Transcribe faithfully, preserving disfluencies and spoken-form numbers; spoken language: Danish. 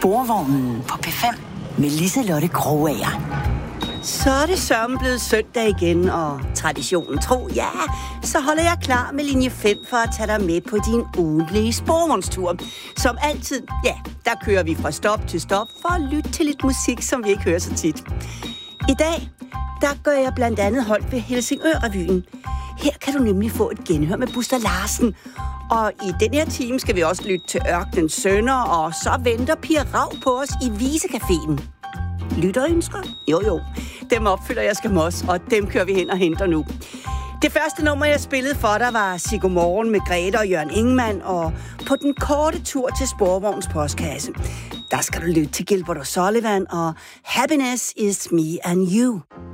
Sporvognen på P fem med Liselotte Krogager. Så er det sørme blevet søndag igen, og traditionen tro, ja, så holder jeg klar med linje fem for at tage dig med på din ugentlige sporvognstur. Som altid, ja, der kører vi fra stop til stop for at lytte til lidt musik, som vi ikke hører så tit. I dag, der gør jeg blandt andet holdt ved Helsingør-revyen. Her kan du nemlig få et genhør med Buster Larsen. Og i den her time skal vi også lytte til Ørkenens Sønner, og så venter Pia Rav på os i Visecaféen. Lytterønsker? Jo jo, dem opfylder jeg skam også, og dem kører vi hen og henter nu. Det første nummer, jeg spillede for dig, var Sig Godmorgen med Grete og Jørgen Ingemann, og på den korte tur til Sporvogns postkasse, der skal du lytte til Gilbert O'Sullivan og Happiness is me and you.